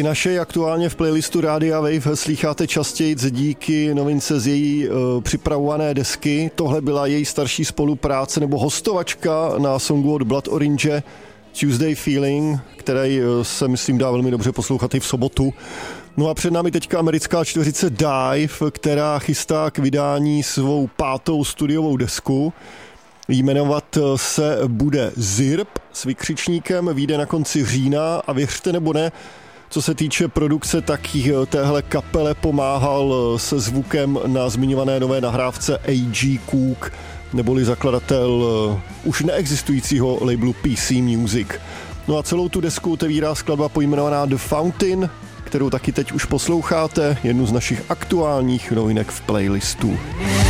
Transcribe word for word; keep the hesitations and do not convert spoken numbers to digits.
Ty naše aktuálně v playlistu Rádia Wave slýcháte častěji díky novince z její uh, připravované desky. Tohle byla její starší spolupráce nebo hostovačka na songu od Blood Orange Tuesday Feeling, který uh, se myslím dá velmi dobře poslouchat i v sobotu. No a před námi teďka americká čtveřice Dive, která chystá k vydání svou pátou studiovou desku. Jmenovat se bude Zirp s vykřičníkem, vyjde na konci října a věřte nebo ne, co se týče produkce, tak téhle kapele pomáhal se zvukem na zmiňované nové nahrávce A G Cook, neboli zakladatel už neexistujícího labelu P C Music. No a celou tu desku otevírá skladba pojmenovaná The Fountain, kterou taky teď už posloucháte, jednu z našich aktuálních novinek v playlistu.